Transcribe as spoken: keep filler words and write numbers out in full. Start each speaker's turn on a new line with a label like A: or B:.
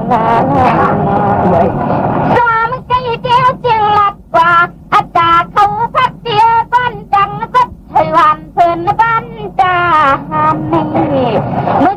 A: สวมใจเดียวจริงหลักกว่าอาจารย์เขาพักเดียวบ้านจังสักไทยวันเพิ่นบ้านจ่าฮันนี่